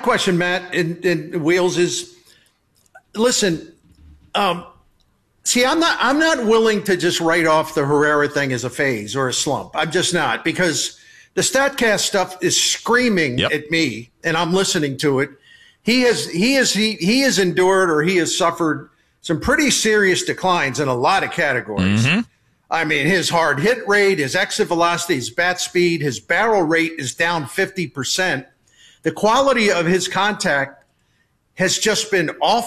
question, Matt, in Wheels is, listen, see, I'm not willing to just write off the Herrera thing as a phase or a slump. I'm just not, because the StatCast stuff is screaming at me, and I'm listening to it. He has endured, or he has suffered some pretty serious declines in a lot of categories. Mm-hmm. I mean, his hard hit rate, his exit velocity, his bat speed, his barrel rate is down 50%. The quality of his contact has just been awful.